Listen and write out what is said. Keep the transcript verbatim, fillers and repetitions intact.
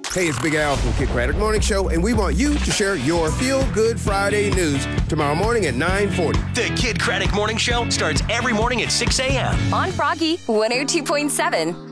Hey, it's Big Al from Kid Craddock Morning Show, and we want you to share your Feel Good Friday news tomorrow morning at nine forty. The Kid Craddock Morning Show starts every morning at six a.m. on Froggy one oh two point seven.